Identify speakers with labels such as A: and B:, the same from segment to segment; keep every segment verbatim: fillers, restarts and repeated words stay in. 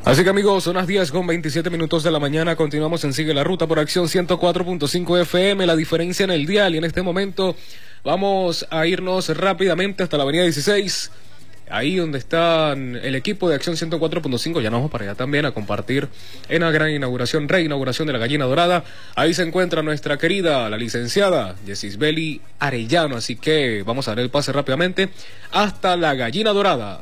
A: Así que amigos, son las diez con veintisiete minutos de la mañana, continuamos en Sigue la Ruta por Acción ciento cuatro punto cinco F M, la diferencia en el dial, y en este momento vamos a irnos rápidamente hasta la avenida dieciséis, ahí donde está el equipo de Acción ciento cuatro punto cinco, ya nos vamos para allá también a compartir en la gran inauguración, reinauguración de la Gallina Dorada. Ahí se encuentra nuestra querida, la licenciada Yesisbeli Arellano, así que vamos a dar el pase rápidamente hasta la Gallina Dorada.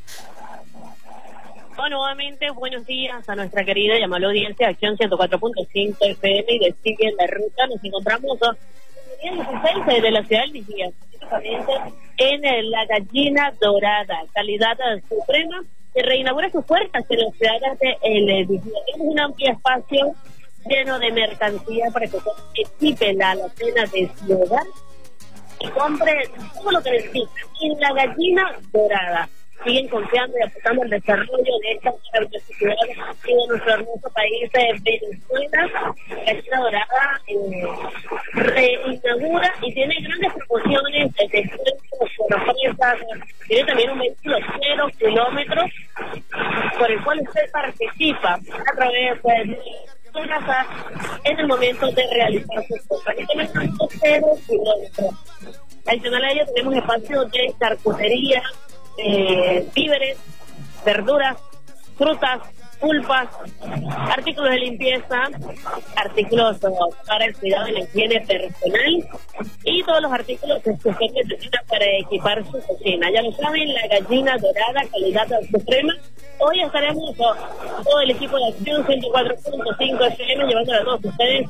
B: Bueno, nuevamente, buenos días a nuestra querida y amable audiencia de Acción ciento cuatro punto cinco F M y de Sigue la Ruta. Nos encontramos en el dieciséis de la ciudad del Vigía, específicamente en la Gallina Dorada, calidad suprema, que reinaugura sus puertas en la ciudad de El Vigía. Es un amplio espacio lleno de mercancía para que usted equipe la alacena de su hogar y compre todo lo que necesita en la Gallina Dorada. Siguen confiando y aportando al desarrollo de esta ciudad y de nuestro hermoso país de Venezuela. La Gallina Dorada eh, reinaugura y tiene grandes promociones de descuentos, sorpresas. Tiene también un vehículo cero kilómetros por el cual usted participa a través de su casa en el momento de realizar sus compras. Este vehículo cero kilómetros. Adicional a ello tenemos espacio de charcutería, Eh, víveres, verduras, frutas, pulpas, artículos de limpieza, artículos para el cuidado de la higiene personal y todos los artículos que usted necesita para equipar su cocina. Ya lo saben, la Gallina Dorada, calidad suprema. Hoy estaremos todo el equipo de Acción ciento cuatro punto cinco F M llevando a todos ustedes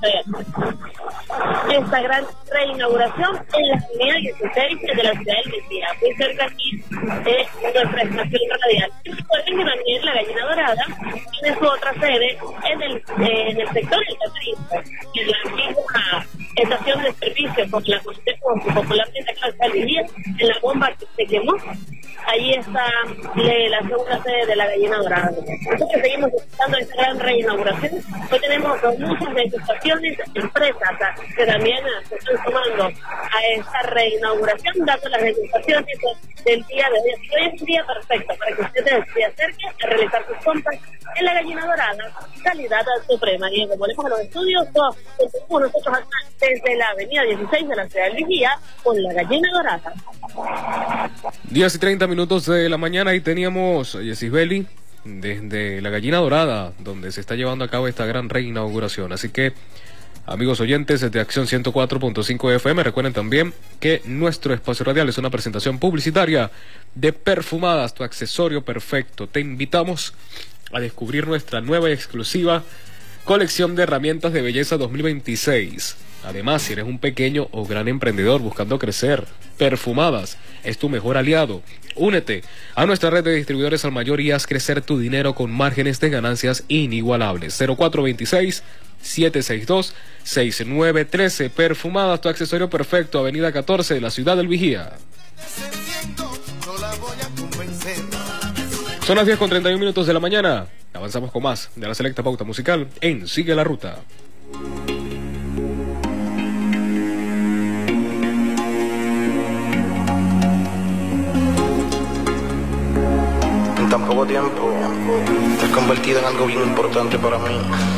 B: esta gran reinauguración en la avenida dieciséis de la ciudad del Vigía, muy cerca aquí de nuestra estación radial. Recuerden que también la Gallina Dorada tiene su otra sede en el, eh, en el sector del Catrisco, en la antigua estación de servicio, como la conocemos popularmente acá en el Vigía, en la bomba que se quemó. Ahí está le, la segunda sede de la Gallina Dorada. Nosotros seguimos disfrutando de esta gran reinauguración. Hoy tenemos muchas manifestaciones, empresas que también se están sumando a esta reinauguración, dando las degustaciones del día de hoy. Así que hoy es un día perfecto para que usted se acerque a realizar sus compras en la Gallina Dorada, calidad suprema. Y como volvemos a los estudios, continuamos nosotros acá desde la avenida dieciséis de la ciudad del Vigía con la Gallina Dorada.
A: diez y treinta minutos de la mañana y teníamos a Yesisbeli desde la Gallina Dorada, donde se está llevando a cabo esta gran reinauguración. Así que, amigos oyentes de Acción ciento cuatro punto cinco F M, recuerden también que nuestro espacio radial es una presentación publicitaria de Perfumadas, tu accesorio perfecto. Te invitamos a descubrir nuestra nueva y exclusiva colección de herramientas de belleza dos mil veintiséis. Además, si eres un pequeño o gran emprendedor buscando crecer, Perfumadas es tu mejor aliado. Únete a nuestra red de distribuidores al mayor y haz crecer tu dinero con márgenes de ganancias inigualables. cero cuatro dos seis, siete seis dos, seis nueve uno tres. Perfumadas, tu accesorio perfecto, avenida catorce de la ciudad del Vigía. Son las diez con treinta y un minutos de la mañana. Avanzamos con más de la selecta pauta musical en Sigue la Ruta.
C: En tan poco tiempo te has convertido en algo bien importante para mí.